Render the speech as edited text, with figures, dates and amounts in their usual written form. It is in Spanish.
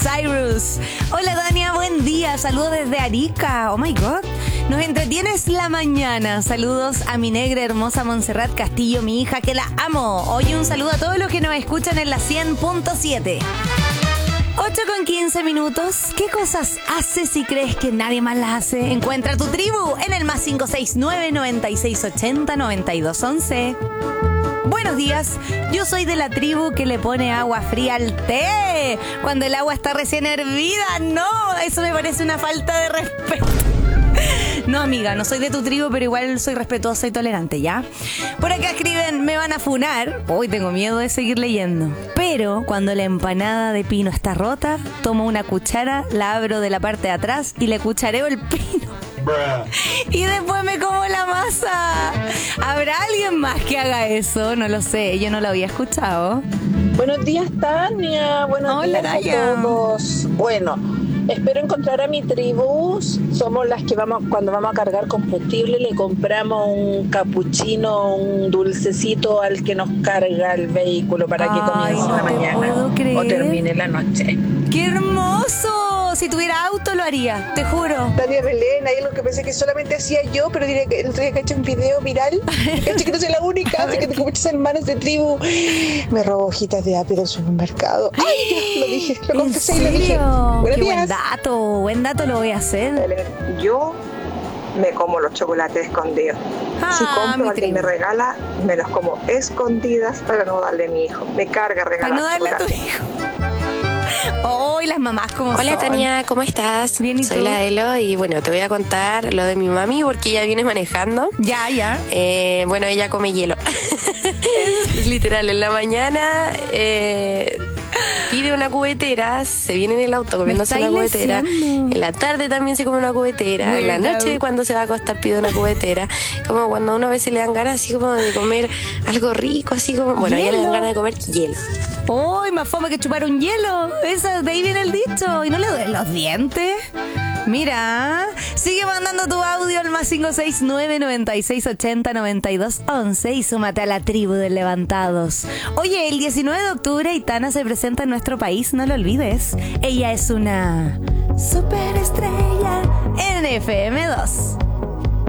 Cyrus. Hola Dania, buen día. Saludos desde Arica. Oh my God. Nos entretienes la mañana. Saludos a mi negra hermosa Montserrat Castillo, mi hija, que la amo. Hoy un saludo a todos los que nos escuchan en la 100.7. 8:15. ¿Qué cosas haces si crees que nadie más las hace? Encuentra tu tribu en el más 569-9680-9211. Buenos días, yo soy de la tribu que le pone agua fría al té cuando el agua está recién hervida. No, eso me parece una falta de respeto. No, amiga, no soy de tu tribu, pero igual soy respetuosa y tolerante, ¿ya? Por acá escriben, me van a funar. Uy, tengo miedo de seguir leyendo. Pero cuando la empanada de pino está rota, tomo una cuchara, la abro de la parte de atrás y le cuchareo el pino. Y después me como la masa. ¿Habrá alguien más que haga eso? No lo sé, yo no lo había escuchado. Buenos días, Tania. Buenos días a todos. Bueno, espero encontrar a mi tribu. Somos las que cuando vamos a cargar combustible, le compramos un capuchino, un dulcecito al que nos carga el vehículo para que comience la mañana o termine la noche. ¡Qué hermoso! Si tuviera auto lo haría, te juro. Tania Belén, hay algo que pensé que solamente hacía yo, pero diré que el otro día que he hecho un video viral, caché que no soy la única, así que tengo muchas hermanas de tribu. Me robo hojitas de apio del supermercado. ¡Ay! Lo dije, lo confesé y lo dije. Buenos días. Buen dato, lo voy a hacer. Yo me como los chocolates escondidos. Si compro, alguien me regala, me los como escondidas para no darle a mi hijo. Me carga regalar. Para no darle a tu hijo. Hoy las mamás como Hola son. Tania, ¿cómo estás? Bien, ¿y Soy tú? la Elo y bueno, te voy a contar lo de mi mami porque ella viene manejando. Ya. Bueno, ella come hielo. Literal, en la mañana pide una cubetera, se viene en el auto comiéndose una cubetera. En la tarde también se come una cubetera. En la noche, cuando se va a acostar, pide una cubetera. Como cuando a una vez se le dan ganas así como de comer algo rico, así como... Bueno, a ella le dan ganas de comer hielo. ¡Uy, más fome que chupar un hielo! Esa, de ahí viene el dicho. ¿Y no le duelen los dientes? Mira, sigue mandando tu audio al más 569-9680-9211 y súmate a la tribu de Levantados. Oye, el 19 de octubre Aitana se presenta en nuestro país, no lo olvides. Ella es una superestrella en FM2.